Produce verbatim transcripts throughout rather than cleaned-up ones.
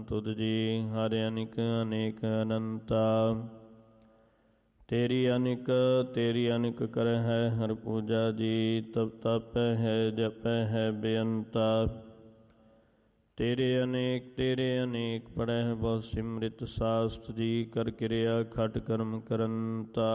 ਤੁਧ ਜੀ। ਹਰਿ ਅਨਿਕ ਅਨੇਕ ਅਨੰਤਾ ਤੇਰੀ ਅਨਿਕ ਤੇਰੀ ਅਨਿਕ ਕਰਹਿ ਹਰ ਪੂਜਾ ਜੀ। ਤਪ ਤਪੈ ਹੈ ਜਪੈ ਹੈ ਬੇਅੰਤਾ ਤੇਰੇ ਅਨੇਕ ਤੇਰੇ ਅਨੇਕ ਪੜਹਿ ਬਹੁ ਸਿਮਰਿਤ ਸਾਸਤ ਜੀ। ਕਰ ਕਿਰਿਆ ਖਟ ਕਰਮ ਕਰੰਤਾ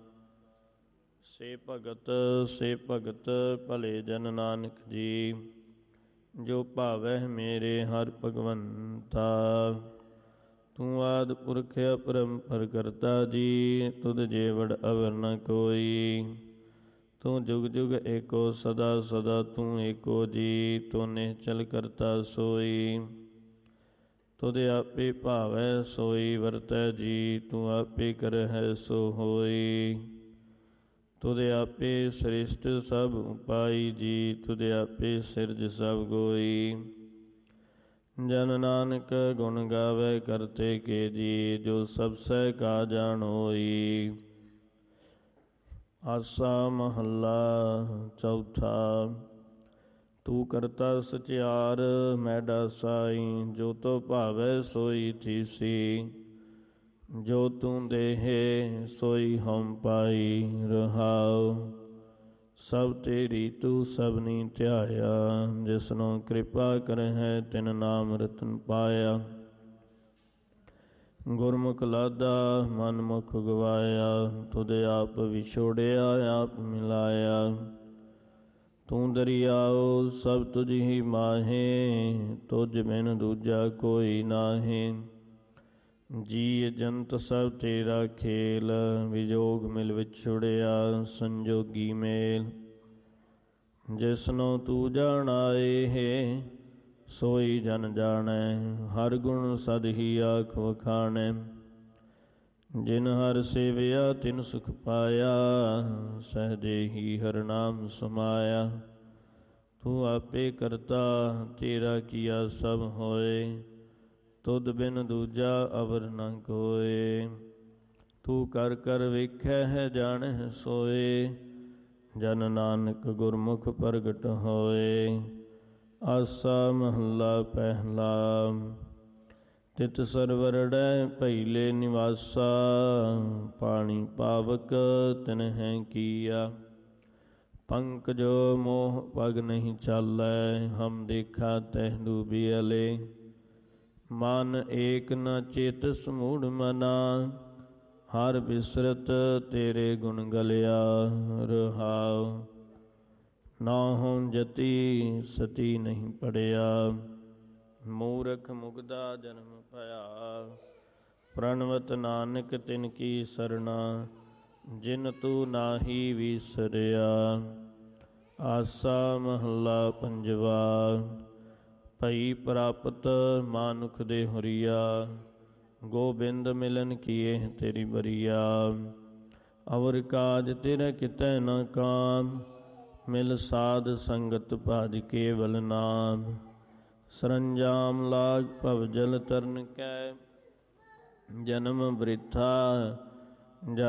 ਸੇ ਭਗਤ ਸੇ ਭਗਤ ਭਲੇ ਜਨ ਨਾਨਕ ਜੀ। ਜੋ ਭਾਵਹਿ ਮੇਰੇ ਹਰਿ ਭਗਵੰਤਾ ਤੂੰ ਆਦਿ ਪੁਰਖ ਅਪਰੰਪਰ ਕਰਤਾ ਜੀ। ਤੁਧ ਜੇਵੜ ਅਵਰ ਨ ਕੋਈ ਤੂੰ ਜੁਗ ਜੁਗ ਏਕੋ ਸਦਾ ਸਦਾ ਤੂੰ ਏਕੋ ਜੀ। ਤੂੰ ਨਿਹਚਲ ਕਰਤਾ ਸੋਈ ਤੁਧ ਆਪੇ ਭਾਵੈ ਸੋਈ ਵਰਤੈ ਜੀ। ਤੂੰ ਆਪੇ ਕਰਹਿ ਸੋ ਹੋਈ ਤੁਧ ਆਪੇ ਸ੍ਰਿਸ਼ਟ ਸਭ ਉਪਾਈ ਜੀ। ਤੁਧ ਆਪੇ ਸਿਰਜ ਸਭ ਗੋਈ ਜਨ ਨਾਨਕ ਗੁਣ ਗਾਵੇ ਕਰਤੇ ਕੇ ਜੀ। ਜੋ ਸਭ ਸਹਿ ਕਾ ਜਾਣ ਹੋਈ। ਆਸਾ ਮਹੱਲਾ ਚੌਥਾ। ਤੂੰ ਕਰਤਾ ਸਚਿਆਰ ਮੈਂ ਡਾਸਾਈ ਜੋ ਤੋ ਭਾਵੈ ਸੋਈ ਥੀਸੀ। ਜੋ ਤੂੰ ਦੇਹੇ ਸੋਈ ਹਉ ਪਾਈ ਰਹਾਉ। ਸਭ ਤੇਰੀ ਤੂੰ ਸਭਨੀ ਧਿਆਇਆ ਜਿਸਨੋ ਕਿਰਪਾ ਕਰਹਿ ਤਿਨ ਨਾਮ ਰਤਨ ਪਾਇਆ। ਗੁਰਮੁਖ ਲਾਦਾ ਮਨ ਮੁਖ ਗਵਾਇਆ ਤੁਧ ਆਪ ਵਿਛੋੜਿਆ ਆਪ ਮਿਲਾਇਆ। ਤੂੰ ਦਰਿਆਉ ਸਭ ਤੁਝ ਹੀ ਮਾਹੇ ਤੁਝ ਬਿਨ ਦੂਜਾ ਕੋਈ ਨਾਹੀਂ। ਜੀ ਜੰਤ ਸਭ ਤੇਰਾ ਖੇਲ ਵਿਜੋਗ ਮਿਲ ਵਿਛੁੜਿਆ ਸੰਜੋਗੀ ਮੇਲ। ਜਿਸਨੋ ਤੂੰ ਜਾਣਾਏ ਹੈ ਸੋਈ ਜਨ ਜਾਣੈ ਹਰ ਗੁਣ ਸਦ ਹੀ ਆਖ ਵਖਾਣੈ। ਜਿਨ ਹਰ ਸੇਵਿਆ ਤਿਨ ਸੁਖ ਪਾਇਆ ਸਹਜੇ ਹੀ ਹਰ ਨਾਮ ਸਮਾਇਆ। ਤੂੰ ਆਪੇ ਕਰਤਾ ਤੇਰਾ ਕੀਆ ਸਭ ਹੋਏ ਤੁਧ ਬਿਨ ਦੂਜਾ ਅਵਰ ਨ ਕੋਇ। ਤੂੰ ਕਰ ਕਰ ਵੇਖੈ ਹੈ ਜਾਣਹਿ ਸੋਏ ਜਨ ਨਾਨਕ ਗੁਰਮੁਖ ਪ੍ਰਗਟ ਹੋਏ। ਆਸਾ ਮਹੱਲਾ ਪਹਿਲਾ। ਤਿਤ ਸਰਵਰੜੈ ਪਹਿਲੇ ਨਿਵਾਸਾ ਪਾਣੀ ਪਾਵਕ ਤਿਨਹਿ ਕੀਆ। ਪੰਕਜੋ ਮੋਹ ਪਗ ਨਹੀਂ ਚਾਲੈ ਹਮ ਦੇਖਾ ਤਹਿ ਡੂਬਿਅਲੇ। ਮਨ ਏਕ ਨ ਚਿਤ ਸਮੂੜ ਮਨਾ ਹਰ ਬਿਸਰਤ ਤੇਰੇ ਗੁਣ ਗਲਿਆ ਰਹਾਉ। ਨਾਹੰ ਜਤੀ ਸਤੀ ਨਹੀਂ ਪੜਿਆ ਮੂਰਖ ਮੁਗਦਾ ਜਨਮ ਭਇਆ। ਪ੍ਰਣਵਤ ਨਾਨਕ ਤਿਨ ਕੀ ਸਰਣਾ ਜਿਨ ਤੂੰ ਨਾਹੀ ਵੀਸਰਿਆ। ਆਸਾ ਮਹੱਲਾ ਪੰਜਵਾ। ਭਈ ਪ੍ਰਾਪਤ ਮਾਨੁਖ ਦੇ ਹੁਰੀਆ ਗੋਬਿੰਦ ਮਿਲਨ ਕੀਏ ਤੇਰੀ ਬਰੀਆ। ਅਵਰ ਕਾਜ ਤੇਰੇ ਕਿਤੈ ਨ ਕਾਮ ਮਿਲ ਸਾਧ ਸੰਗਤ ਭਜ ਕੇਵਲ ਨਾਮ। ਸਰੰਜਾਮ ਲਾਗ ਭਵ ਜਲ ਤਰਨ ਕੈ ਜਨਮ ਬ੍ਰਿਥਾ